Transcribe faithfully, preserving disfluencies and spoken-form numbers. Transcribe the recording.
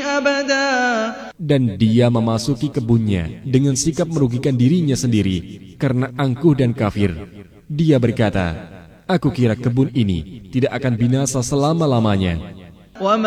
أبدا. Dan dia memasuki kebunnya dengan sikap merugikan dirinya sendiri karena angkuh dan kafir. Dia berkata, aku kira kebun ini tidak akan binasa selama-lamanya.